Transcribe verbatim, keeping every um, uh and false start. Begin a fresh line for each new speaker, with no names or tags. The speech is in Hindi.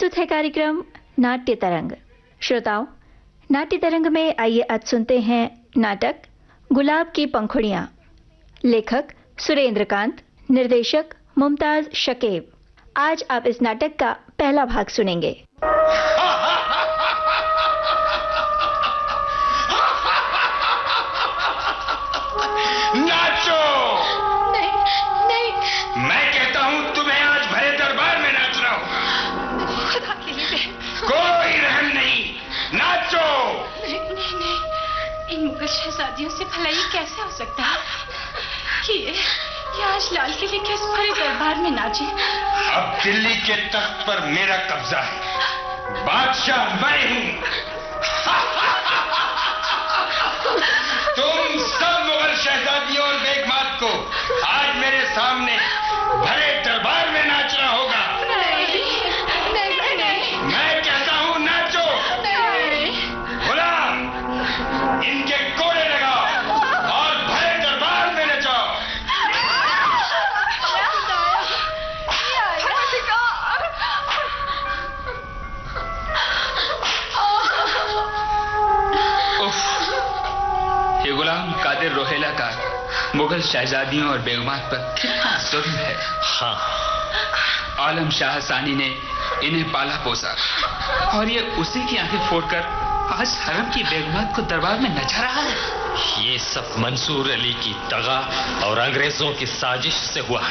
प्रस्तुत है कार्यक्रम नाट्य तरंग। श्रोताओं, नाट्य तरंग में आइए आज सुनते हैं नाटक गुलाब की पंखुड़ियां। लेखक सुरेंद्रकांत, निर्देशक मुमताज शकीब। आज आप इस नाटक का पहला भाग सुनेंगे।
नाचो!
नहीं, नहीं।
मैं कहता हूँ तुम्हें आज भरे दरबार में नाचना होगा।
खुदा के लिए
कोई रहम नहीं, नाचो!
नहीं, नहीं, नहीं। इन मुगल शहजादियों से भला ये कैसे हो सकता है कि ये, ये आज लाल किले के इस भरे दरबार में नाचे?
अब दिल्ली के तख्त पर मेरा कब्जा है, बादशाह मैं हूँ। तुम सब मुगल शहजादियों और बेगमात को आज मेरे सामने भरे दरबार में नाचना होगा।
नहीं, नहीं, नहीं।
मैं कहता हूँ नाचो।
नहीं।
गुलाम, इनके कोड़े लगाओ और भरे दरबार में नचाओ। ये गुलाम कादिर रोहेला का मुगल शहजादियों और बेगमात पर कितना जुल्म है।
हाँ,
आलम शाह सानी ने इन्हें पाला पोसा और ये उसी की आंखें फोड़कर आज हरम की बेगमात को दरबार में नचा रहा है।
ये सब मंसूर अली की दगा और अंग्रेजों की साजिश से हुआ